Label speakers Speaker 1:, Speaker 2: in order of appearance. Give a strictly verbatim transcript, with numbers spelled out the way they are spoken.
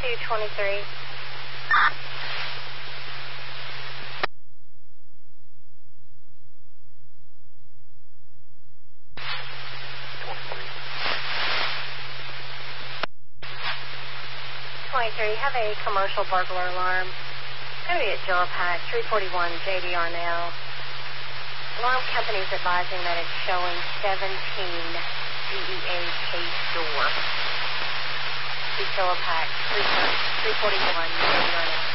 Speaker 1: two twenty-three. twenty-three, have a commercial burglar alarm. It's going to be at Gillipack, three forty-one J D R now. Alarm company is advising that it's showing seventeen D E A case door. Gillipack, three forty-one J D R now.